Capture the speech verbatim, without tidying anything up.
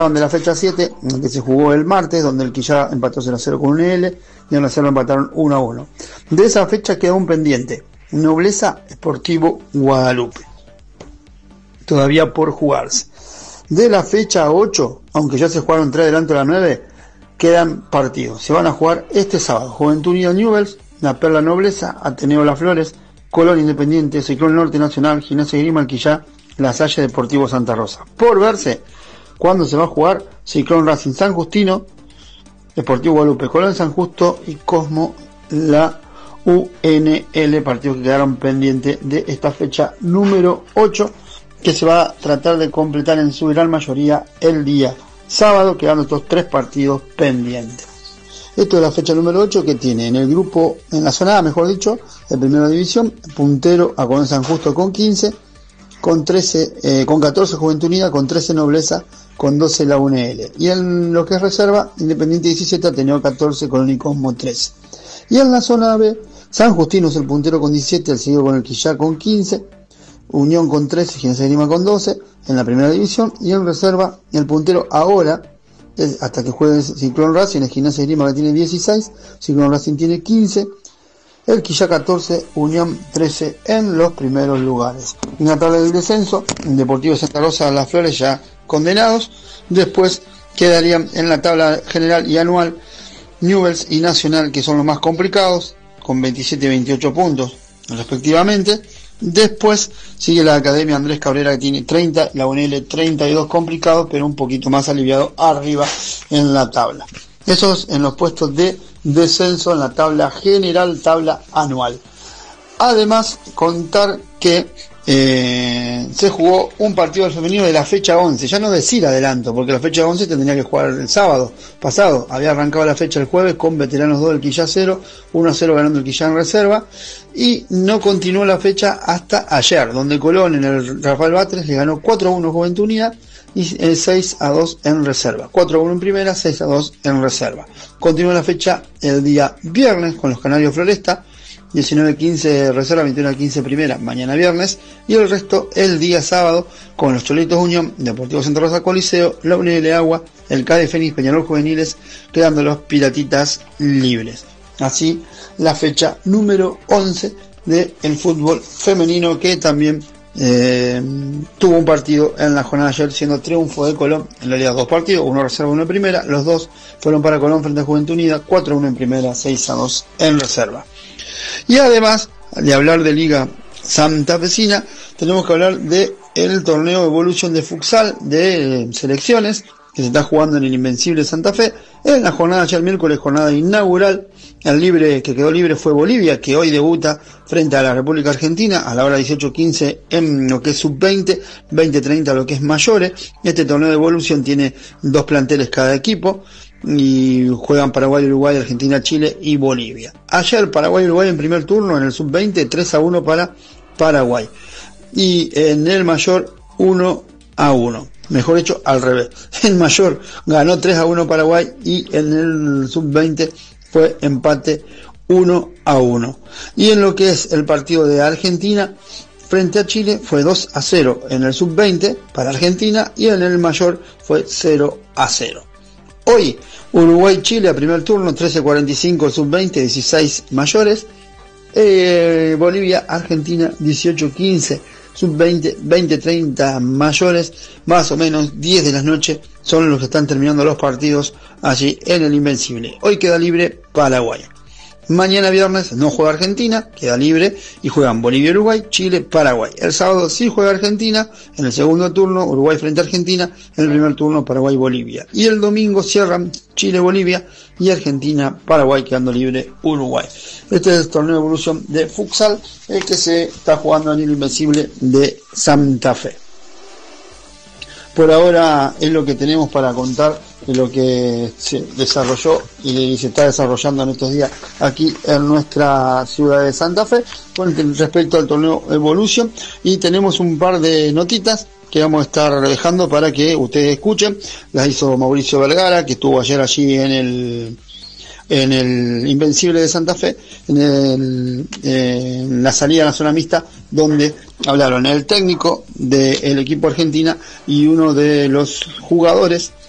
de la fecha siete, que se jugó el martes, donde el Quillá empató cero a cero con un L y en Reserva empataron uno a uno. De esa fecha queda un pendiente, Nobleza Sportivo Guadalupe, todavía por jugarse. De la fecha ocho, aunque ya se jugaron tres adelante a la nueve, quedan partidos. Se van a jugar este sábado: Juventud Unida Newell's, La Perla Nobleza, Ateneo Las Flores, Colón Independiente, Ciclón Norte Nacional, Gimnasia y Grima El Quillá, La Salle Deportivo Santa Rosa. Por verse cuándo se va a jugar: Ciclón Racing San Justino, Deportivo Guadalupe Colón San Justo y Cosmo La U N L, partidos que quedaron pendientes de esta fecha número ocho, que se va a tratar de completar en su gran mayoría el día sábado, quedando estos tres partidos pendientes. Esto es la fecha número ocho, que tiene en el grupo, en la zona A, mejor dicho, de primera división, puntero a Colón San Justo con quince, con trece, eh, con catorce Juventud Unida, con trece Nobleza, con doce la U N L. Y en lo que es reserva, Independiente diecisiete, Ateneo catorce, Colón y Cosmo trece. Y en la zona B, San Justino es el puntero con diecisiete, el seguido con el Quillá con quince, Unión con trece, Gimnasia y Grima con doce en la primera división. Y en reserva, el puntero ahora, es, hasta que juegue el Ciclón Racing, el Gimnasia y Grima, que tiene dieciséis, Ciclón Racing tiene quince, el Quillá catorce, Unión trece en los primeros lugares. En la tabla del descenso, Deportivo Santa Rosa, Las Flores ya condenados. Después quedarían en la tabla general y anual Newell's y Nacional, que son los más complicados, con veintisiete y veintiocho puntos respectivamente. Después sigue la Academia Andrés Cabrera, que tiene treinta, la U N L treinta y dos, complicados, pero un poquito más aliviado arriba en la tabla. Esos en los puestos de descenso en la tabla general, tabla anual. Además, contar que eh, se jugó un partido del femenino de la fecha once, ya no decir adelanto, porque la fecha once tendría que jugar el sábado pasado. Había arrancado la fecha el jueves con Veteranos dos del Quillá cero, uno a cero ganando el Quillá en reserva, y no continuó la fecha hasta ayer, donde Colón en el Rafael Batres le ganó cuatro a uno Juventud Unida y seis a dos en reserva, cuatro a uno en primera, seis a dos en reserva. Continúa la fecha el día viernes con los Canarios Floresta, diecinueve a quince reserva, veintiuno a quince primera, mañana viernes, y el resto el día sábado con los Cholitos Unión, Deportivo Santa Rosa Coliseo, la U N L Agua, el C A D E Fénix, Peñarol Juveniles, quedando los Piratitas libres. Así la fecha número once del fútbol femenino, que también eh, tuvo un partido en la jornada de ayer, siendo triunfo de Colón. En realidad dos partidos, uno reserva, uno en primera. Los dos fueron para Colón frente a Juventud Unida, cuatro a uno en primera, seis a dos en reserva. Y además de hablar de Liga Santafesina, tenemos que hablar de el torneo Evolution de futsal de selecciones, que se está jugando en el Invencible Santa Fe. En la jornada de ayer miércoles, jornada inaugural, el libre que quedó libre fue Bolivia, que hoy debuta frente a la República Argentina a la hora dieciocho quince en lo que es sub veinte, veinte treinta lo que es mayores. Este torneo de Evolution tiene dos planteles cada equipo y juegan Paraguay, Uruguay, Argentina, Chile y Bolivia. Ayer Paraguay, Uruguay en primer turno en el sub veinte, tres a uno para Paraguay, y en el mayor uno a uno. Mejor hecho, al revés. El mayor ganó tres a uno Paraguay y en el sub veinte fue empate uno a uno. Y en lo que es el partido de Argentina frente a Chile fue dos a cero en el sub veinte para Argentina, y en el mayor fue cero a cero. Hoy Uruguay-Chile a primer turno, trece cuarenta y cinco sub veinte, dieciséis mayores. eh, Bolivia-Argentina, dieciocho quince sub veinte, veinte treinta mayores, más o menos diez de la noche son los que están terminando los partidos allí en el Invencible. Hoy queda libre Paraguay. Mañana viernes no juega Argentina, queda libre, y juegan Bolivia, Uruguay, Chile, Paraguay. El sábado sí juega Argentina, en el segundo turno Uruguay frente a Argentina, en el primer turno Paraguay, Bolivia. Y el domingo cierran Chile, Bolivia y Argentina, Paraguay, quedando libre Uruguay. Este es el torneo de evolución de futsal, el que se está jugando en el Invencible de Santa Fe. Por ahora es lo que tenemos para contar de lo que se desarrolló y se está desarrollando en estos días aquí en nuestra ciudad de Santa Fe con respecto al torneo Evolution. Y tenemos un par de notitas que vamos a estar dejando para que ustedes escuchen. Las hizo Mauricio Vergara, que estuvo ayer allí en el en el Invencible de Santa Fe, en, el, eh, en la salida a la zona mixta, donde hablaron el técnico del equipo Argentina y uno de los jugadores